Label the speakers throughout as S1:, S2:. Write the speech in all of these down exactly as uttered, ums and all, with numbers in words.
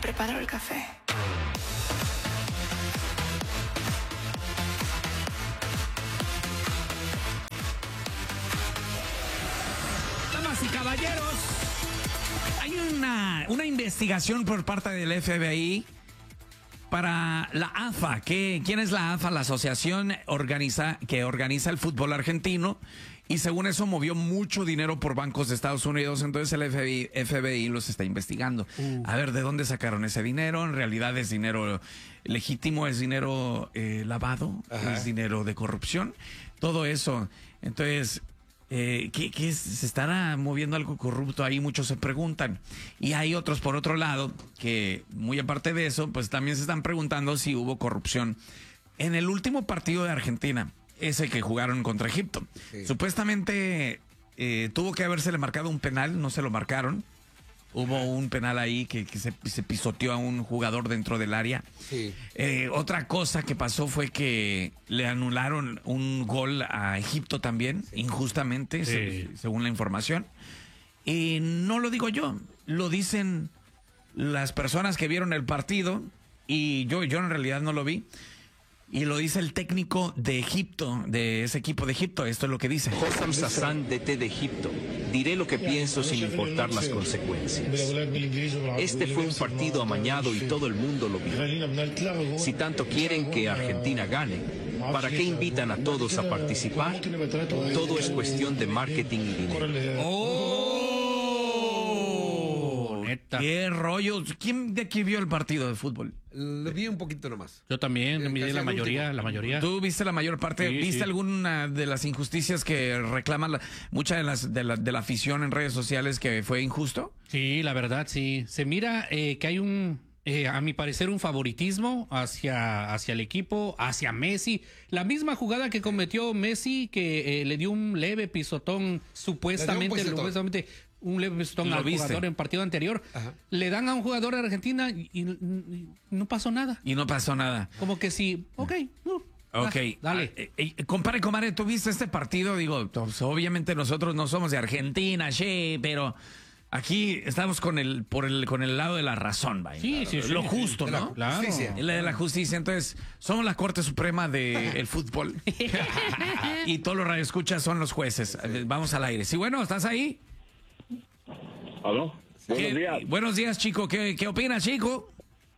S1: preparo el café.
S2: Damas y caballeros, hay una, una investigación por parte del F B I para la A F A. ¿Qué, ¿Quién es la A F A? La asociación organiza, que organiza el fútbol argentino. Y según eso movió mucho dinero por bancos de Estados Unidos. Entonces el F B I, F B I los está investigando. Uh. A ver, ¿de dónde sacaron ese dinero? En realidad es dinero legítimo, es dinero eh, lavado, Ajá. es dinero de corrupción. Todo eso. Entonces, eh, ¿qué, qué es? ¿Se estará moviendo algo corrupto ahí? Muchos se preguntan. Y hay otros, por otro lado, que muy aparte de eso, pues también se están preguntando si hubo corrupción en el último partido de Argentina. Ese que jugaron contra Egipto. Sí. Supuestamente eh, tuvo que habérsele marcado un penal, no se lo marcaron. Hubo un penal ahí que, que se, se pisoteó a un jugador dentro del área. Sí. Eh, otra cosa que pasó fue que le anularon un gol a Egipto también, sí. injustamente, sí. se, según la información. Y no lo digo yo, lo dicen las personas que vieron el partido y yo, yo en realidad no lo vi. Y lo dice el técnico de Egipto, de ese equipo de Egipto. Esto es lo que dice.
S3: Hossam Sassán, D T de Egipto. Diré lo que pienso sin importar las consecuencias. Este fue un partido amañado y todo el mundo lo vio. Si tanto quieren que Argentina gane, ¿para qué invitan a todos a participar? Todo es cuestión de marketing y dinero.
S2: ¡Oh! ¡Qué rollo! ¿Quién de aquí vio el partido de fútbol?
S4: Lo vi un poquito nomás.
S5: Yo también, vi la mayoría, la mayoría.
S2: ¿Tú viste la mayor parte? Sí, ¿Viste sí. alguna de las injusticias que reclaman la, mucha de, las, de, la, de la afición en redes sociales que fue injusto?
S5: Sí, la verdad, sí. Se mira eh, que hay un, eh, a mi parecer, un favoritismo hacia, hacia el equipo, hacia Messi. La misma jugada que cometió Messi, que eh, le dio un leve pisotón, supuestamente, un supuestamente... un leve pisotón al viste? jugador en partido anterior. Ajá. Le dan a un jugador de Argentina y, y, y no pasó nada.
S2: Y no pasó nada.
S5: Como que sí, ok, no.
S2: Ok,
S5: ah, dale.
S2: Eh, eh, compadre, comadre, ¿tú viste este partido? Digo, pues, obviamente nosotros no somos de Argentina, sí, pero aquí estamos con el por el con el lado de la razón, vaya.
S5: Sí, sí, sí.
S2: Lo justo,
S5: sí,
S2: ¿no?
S5: Claro.
S2: La de la justicia. Entonces, somos la Corte Suprema del fútbol. Y todos los radioescuchas son los jueces. Vamos al aire. Sí, bueno, ¿estás ahí?
S6: ¿Aló? Buenos días.
S2: Buenos días, chico. ¿Qué, qué opinas, chico?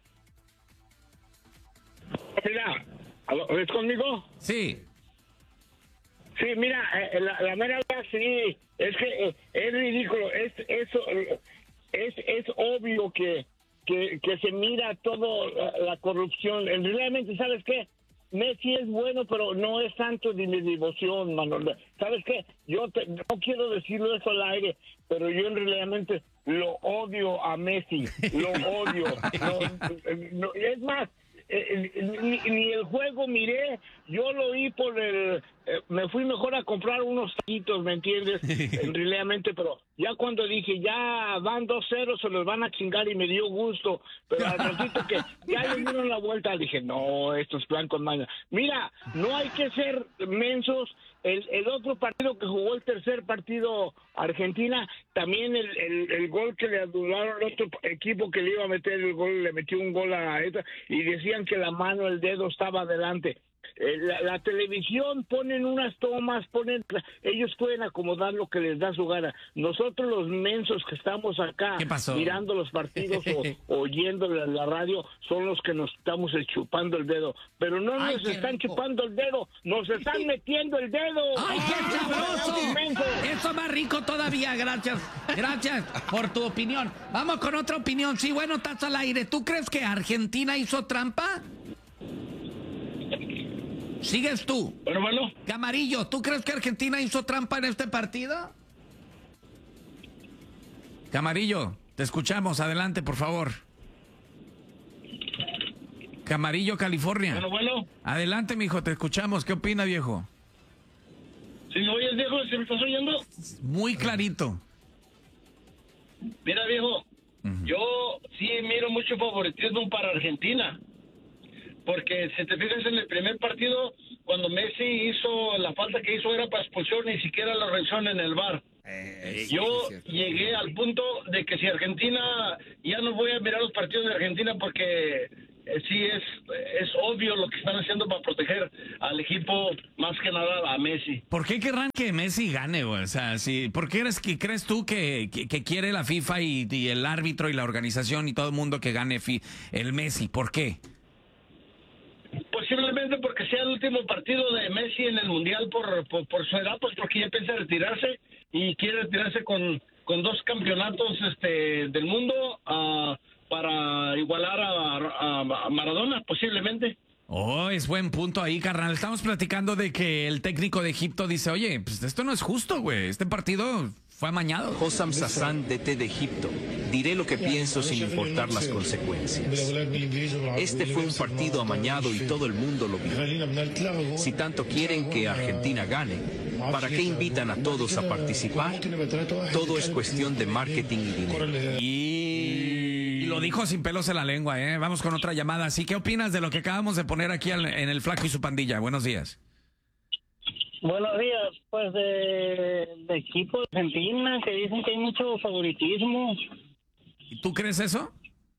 S6: Mira, ¿es conmigo?
S2: Sí.
S6: Sí, mira, eh, la, la mera verdad, sí, es que eh, es ridículo, es eso, es es obvio que, que, que se mira todo la, la corrupción. Realmente, ¿sabes qué? Messi es bueno, pero no es santo de mi devoción, Manuel. ¿Sabes qué? Yo te, no quiero decirlo eso al aire, pero yo realmente lo odio a Messi, lo odio. No, no, es más, eh, ni, ni el juego miré, yo lo vi por el... Eh, me fui mejor a comprar unos taquitos, ¿me entiendes? Realmente, pero ya cuando dije, ya van dos cero, se los van a chingar y me dio gusto, pero al ratito que ya le dieron la vuelta, dije, no, estos blancos maña. Mira, no hay que ser mensos. El, el otro partido que jugó, el tercer partido Argentina, también el, el, el gol que le anularon al otro equipo que le iba a meter el gol, le metió un gol a esta y decían que la mano, el dedo estaba adelante. Eh, la, la televisión ponen unas tomas, ponen, ellos pueden acomodar lo que les da su gana. Nosotros los mensos que estamos acá mirando los partidos o oyendo la, la radio son los que nos estamos chupando el dedo. Pero no Ay, nos están rico. chupando el dedo, nos están metiendo el dedo.
S2: ¡Ay, qué sabroso! Eso más rico todavía, gracias. Gracias por tu opinión. Vamos con otra opinión. Sí, bueno, estás al aire. ¿Tú crees que Argentina hizo trampa? ¿Sigues tú?
S6: Bueno, bueno.
S2: Camarillo, ¿tú crees que Argentina hizo trampa en este partido? Camarillo, te escuchamos. Adelante, por favor. Camarillo, California.
S6: Bueno, bueno.
S2: Adelante, mijo, te escuchamos. ¿Qué opina, viejo?
S6: ¿Sí me oyes, viejo? ¿Se me estás oyendo?
S2: Muy clarito.
S6: Mira, viejo, uh-huh. yo sí miro mucho favoritismo para Argentina. Porque si te fijas en el primer partido, cuando Messi hizo la falta que hizo era para expulsión, ni siquiera la reacción en el V A R. Eh, Yo sí, sí, llegué al punto de que si Argentina
S1: ya no voy a mirar los partidos de Argentina porque eh, sí es, es obvio lo que están haciendo para proteger al equipo, más que nada a Messi.
S2: ¿Por qué querrán que Messi gane, güey? O sea, si, ¿por qué eres, que, crees tú que, que, que quiere la FIFA y, y el árbitro y la organización y todo el mundo que gane fi, el Messi? ¿Por qué?
S1: Posiblemente porque sea el último partido de Messi en el Mundial por, por, por su edad, pues porque ya piensa retirarse y quiere retirarse con, con dos campeonatos este, del mundo uh, para igualar a, a, a Maradona, posiblemente.
S2: Oh, es buen punto ahí, carnal. Estamos platicando de que el técnico de Egipto dice, oye, pues esto no es justo, güey. Este partido fue amañado.
S3: Hossam Sassán, D T de Egipto. Diré lo que pienso sin importar las consecuencias. Este fue un partido amañado y todo el mundo lo vio. Si tanto quieren que Argentina gane, ¿para qué invitan a todos a participar? Todo es cuestión de marketing y dinero.
S2: Y lo dijo sin pelos en la lengua, ¿eh? Vamos con otra llamada. Así, ¿qué opinas de lo que acabamos de poner aquí en el Flaco y su pandilla? Buenos días.
S7: Buenos días, pues de, de equipo de Argentina, que dicen que hay mucho favoritismo.
S2: ¿Y tú crees eso?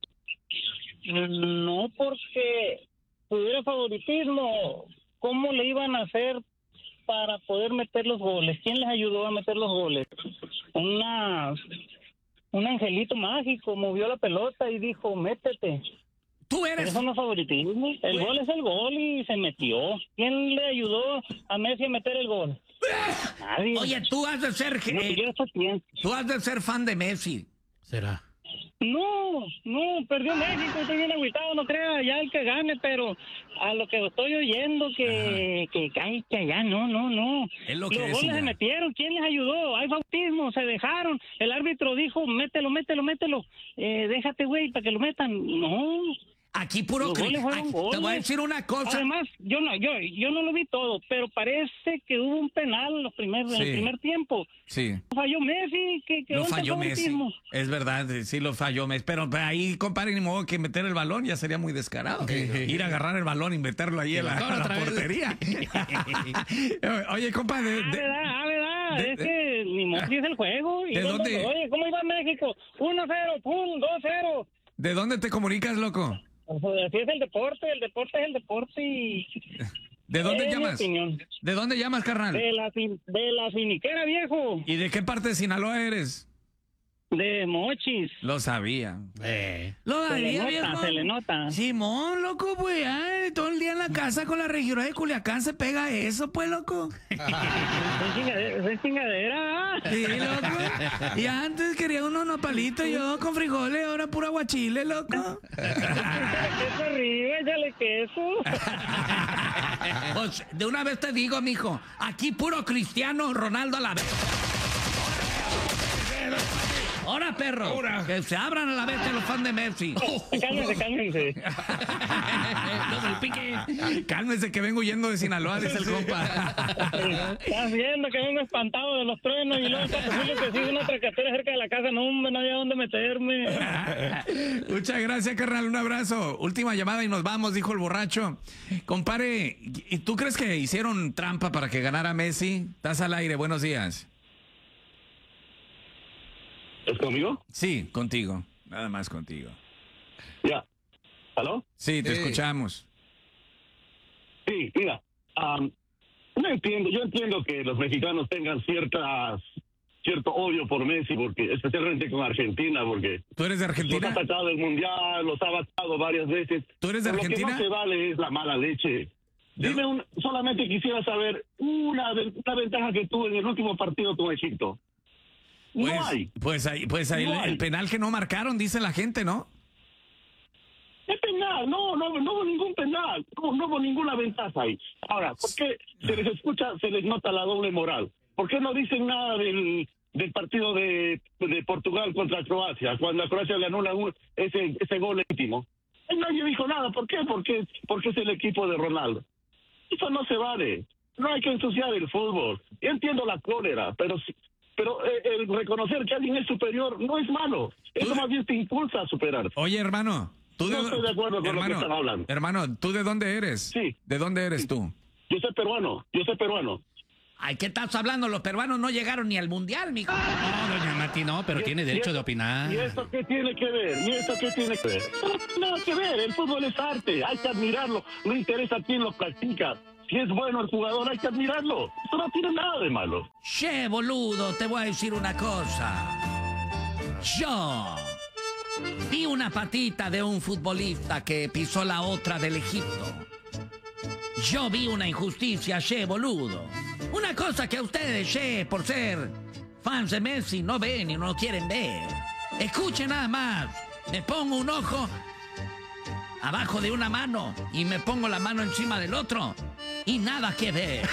S7: No, porque si hubiera favoritismo, ¿cómo le iban a hacer para poder meter los goles? ¿Quién les ayudó a meter los goles? Una, un angelito mágico movió la pelota y dijo, métete.
S2: Tú eres...
S7: Eso no es favoritismo. El gol es el gol y se metió. ¿Quién le ayudó a Messi a meter el gol? Nadie.
S2: Oye, tú has de ser...
S7: No,
S2: eh,
S7: yo eso pienso.
S2: tú has de ser fan de Messi.
S5: ¿Será?
S7: No, no, perdió México, estoy bien agüitado, no crea, ya el que gane, pero a lo que estoy oyendo que, que, que, que allá, no, no, no.
S2: Es lo que
S7: Los
S2: decía.
S7: goles se metieron, ¿quién les ayudó? Hay bautismo, se dejaron, el árbitro dijo, mételo, mételo, mételo, eh, déjate, güey, para que lo metan. No.
S2: Aquí puro...
S7: Los goles fueron
S2: Aquí,
S7: goles.
S2: te voy a decir una cosa.
S7: Además, yo no, yo, yo no lo vi todo, pero parece que hubo un penal en los primeros,
S2: Sí.
S7: en el primer tiempo.
S2: Sí.
S7: Falló Messi, que, que
S2: Lo
S7: onda el
S2: falló Messi.
S7: favoritismo.
S2: Es verdad, sí lo falló Messi. Pero ahí, compadre, ni modo que meter el balón ya sería muy descarado. Ir a agarrar el balón y meterlo ahí en la, a la portería. Oye, compadre.
S7: Ah,
S2: de-
S7: verdad, ah, verdad.
S2: de-
S7: es
S2: de-
S7: que ni modo si es el juego. Y
S2: ¿de
S7: luego,
S2: dónde?
S7: Oye, ¿cómo iba México? uno cero, pum, dos cero.
S2: ¿De dónde te comunicas, loco?
S7: O sea, así es el deporte, el deporte es el deporte y...
S2: ¿De dónde
S7: es mi
S2: llamas?
S7: opinión.
S2: ¿De dónde llamas, carnal?
S7: De la, fin- de la finiquera, viejo.
S2: ¿Y de qué parte de Sinaloa eres?
S7: De Mochis.
S2: Lo sabía.
S5: Eh.
S2: Lo
S7: Se le
S2: sabía,
S7: nota,
S2: viejo.
S7: se le nota.
S2: Simón, loco, pues ya todo el día en la casa con la regidora de Culiacán se pega eso, pues, loco.
S7: Es chingadera, es chingadera. ¿Ah?
S2: Sí, loco. Y antes quería unos nopalitos yo con frijoles, ahora puro aguachile, loco.
S7: Échale queso arriba, échale queso.
S2: Pues, de una vez te digo, mijo, aquí puro Cristiano Ronaldo a la vez. Ahora, perro, que se abran a la vez los fans de Messi.
S7: Cálmense, cálmense.
S2: No se pique. Cálmese que vengo huyendo de Sinaloa, dice el compa.
S7: Estás viendo que vengo espantado de los truenos y luego está posible que siga una tracatera cerca de la casa. No, hombre, no había dónde meterme.
S2: Muchas gracias, carnal. Un abrazo. Última llamada y nos vamos, dijo el borracho. Compare, ¿y tú crees que hicieron trampa para que ganara Messi? Estás al aire, buenos días.
S8: ¿Es conmigo?
S2: Sí, contigo. Nada más contigo.
S8: Ya. ¿Aló?
S2: Sí, te
S4: Sí.
S2: escuchamos.
S8: Sí, mira. am, no entiendo, yo entiendo que los mexicanos tengan ciertas cierto odio por Messi, porque especialmente con Argentina, porque
S2: ¿Tú eres de
S8: los ha
S2: Argentina?
S8: sacado del Mundial, los ha batado varias veces.
S2: ¿Tú eres de
S8: Pero
S2: Argentina?
S8: Lo que no se vale es la mala leche. Dime, un, solamente quisiera saber una, ve- una ventaja que tuvo en el último partido con Egipto. No
S2: Pues,
S8: hay.
S2: pues ahí, pues ahí
S8: No
S2: el,
S8: hay.
S2: el penal que no marcaron, dice la gente, ¿no?
S8: ¿Qué penal? No, no, no hubo ningún penal. No, no hubo ninguna ventaja ahí. Ahora, ¿por qué se les escucha, se les nota la doble moral? ¿Por qué no dicen nada del, del partido de, de Portugal contra Croacia, cuando a Croacia le anula un- ese, ese gol último? Ahí nadie dijo nada. ¿Por qué? Porque, porque es el equipo de Ronaldo. Eso no se vale. No hay que ensuciar el fútbol. Yo entiendo la cólera, pero sí- pero eh, el reconocer que alguien es superior no es malo. Eso más bien te impulsa a superar.
S2: Oye, hermano, tú
S8: No estoy de acuerdo con lo que
S2: hermano,
S8: están hablando.
S2: hermano, ¿tú de dónde eres?
S8: Sí.
S2: ¿De dónde eres tú?
S8: Yo soy peruano, yo soy peruano.
S2: Ay, ¿qué estás hablando? Los peruanos no llegaron ni al mundial, mijo.
S5: No, doña Mati, no, pero tiene derecho de opinar.
S8: ¿Y eso qué tiene que ver? ¿Y eso qué tiene que ver? No tiene nada que ver, el fútbol es arte, hay que admirarlo, no interesa quién lo practica. Si es bueno el jugador, hay que admirarlo. Eso no tiene nada de malo.
S2: Che, boludo, te voy a decir una cosa. Yo vi una patita de un futbolista que pisó la otra del Egipto. Yo vi una injusticia, che, boludo. Una cosa que a ustedes, che, por ser fans de Messi, no ven y no quieren ver. Escuchen nada más. Me pongo un ojo abajo de una mano y me pongo la mano encima del otro. Y nada que ver.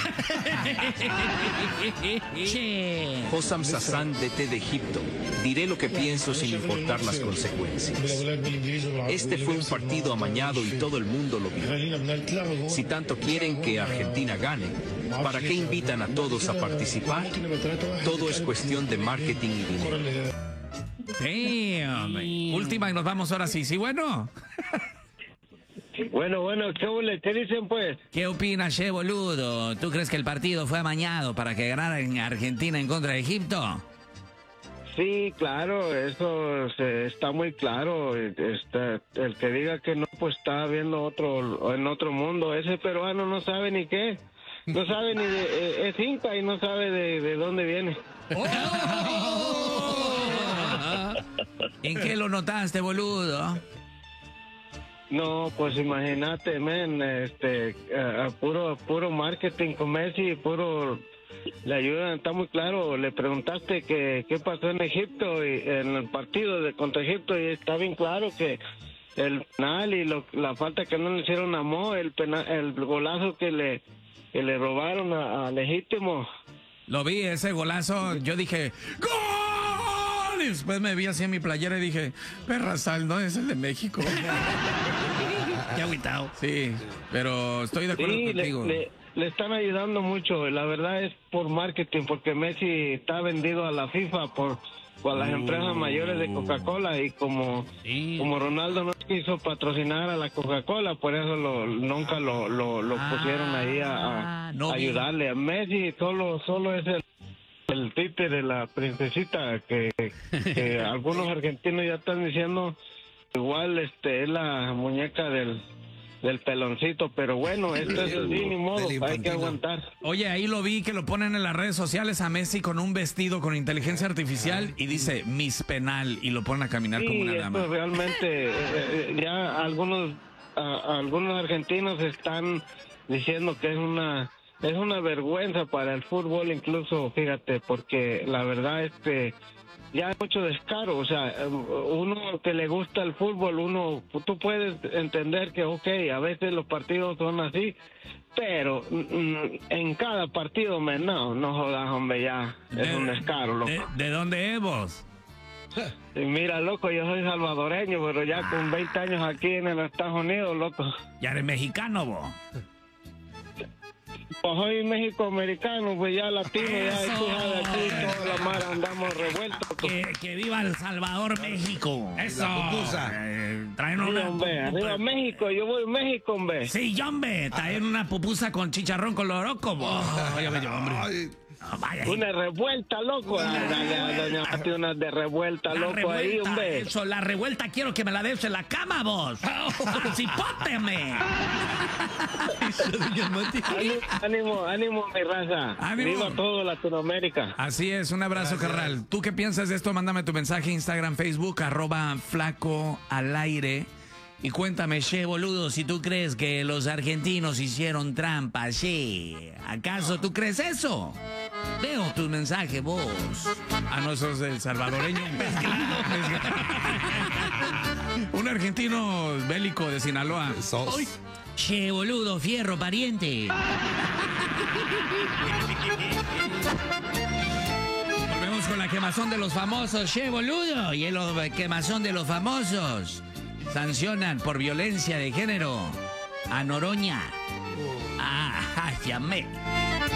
S2: Che.
S3: Hossam Sassán, D T de Egipto. Diré lo que pienso sin importar las consecuencias. Este fue un partido amañado y todo el mundo lo vio. Si tanto quieren que Argentina gane, ¿para qué invitan a todos a participar? Todo es cuestión de marketing y dinero.
S2: Damn. Última y nos vamos ahora sí. ¿Sí, bueno?
S1: Bueno, bueno, ¿qué, ole? ¿Qué dicen pues?
S2: ¿Qué opinas, che, boludo? ¿Tú crees que el partido fue amañado para que ganara en Argentina en contra de Egipto?
S1: Sí, claro, eso se- está muy claro. Está- el que diga que no, pues está viendo otro en otro mundo. Ese peruano no sabe ni qué. No sabe ni de... eh, es inca y no sabe de, de dónde viene.
S2: ¿En qué lo notaste, boludo?
S1: No, pues imagínate, men, este, eh, puro, puro marketing con Messi, puro, le ayudan, está muy claro. Le preguntaste que qué pasó en Egipto, y en el partido de contra Egipto, y está bien claro que el penal y lo, la falta que no le hicieron a Mo, el penal, el golazo que le, que le robaron a, a Legítimo.
S2: Lo vi, ese golazo, yo dije, ¡gol! Y después me vi así en mi playera y dije, Perrasal, no es el de México.
S5: Qué agüitado.
S2: Sí, pero estoy de acuerdo
S1: Sí, le,
S2: contigo.
S1: le, le están ayudando mucho. La verdad es por marketing, porque Messi está vendido a la FIFA por, por las empresas mayores de Coca-Cola, y como,
S5: Sí.
S1: como Ronaldo no quiso patrocinar a la Coca-Cola, por eso lo, nunca lo, lo, lo
S2: Ah,
S1: pusieron ahí a, a
S2: no vi.
S1: ayudarle. A Messi solo, solo es el, el títere de la princesita, que, que algunos argentinos ya están diciendo igual este es la muñeca del, del peloncito, pero bueno, esto es así, ni modo,
S4: Del
S1: hay que
S4: infantino.
S1: aguantar.
S2: Oye, ahí lo vi que lo ponen en las redes sociales a Messi con un vestido con inteligencia artificial y dice Miss Penal y lo ponen a caminar como
S1: Sí,
S2: una
S1: esto
S2: dama.
S1: realmente, eh, eh, ya algunos a- algunos argentinos están diciendo que es una es una vergüenza para el fútbol, incluso, fíjate, porque la verdad es que ya hay mucho descaro. O sea, eh, uno que le gusta el fútbol, uno, tú puedes entender que, ok, a veces los partidos son así, pero mm, en cada partido, me, no, no jodas, hombre, ya, es un descaro, loco.
S2: ¿De, de dónde es vos?
S1: Y mira, loco, yo soy salvadoreño, pero ya con veinte años aquí en los Estados Unidos, loco.
S2: Ya eres mexicano vos.
S1: Pues soy mexicoamericano, pues ya latino, ya, y tú sabes, aquí toda la mar andamos revueltos.
S2: Que, que viva El Salvador, México. Eso.
S4: pupusa.
S2: Eh, traen
S1: Sí,
S2: una
S1: hombre,
S2: pupu-
S1: arriba México, yo voy a México, hombre.
S2: Sí, hombre, traen una pupusa con chicharrón con loroco, vos.
S5: Oye, oye, hombre.
S4: Ay,
S2: No, vaya,
S1: Una revuelta, loco. Ay, dale a doña Mati una de revuelta,
S2: la
S1: loco,
S2: revuelta,
S1: ahí, hombre.
S2: eso, la revuelta quiero que me la des en la cama, vos. ¡Cipóteme!
S1: Ánimo, ánimo, ánimo, mi raza.
S2: Ánimo.
S1: Viva todo Latinoamérica.
S2: Así es, un abrazo, carnal. ¿Tú qué piensas de esto? Mándame tu mensaje Instagram, Facebook, arroba flaco al aire. Y cuéntame, che, boludo, si tú crees que los argentinos hicieron trampa, che. ¿Acaso tú crees eso? Veo tus mensajes, vos. Ah, no, sos el salvadoreño. Mezclado. Un argentino bélico de Sinaloa.
S4: sos.
S2: Che, boludo, fierro, pariente. Volvemos con la quemazón de los famosos. Che, boludo. Y el quemazón de los famosos. Sancionan por violencia de género a Noroña. Ah, llamé.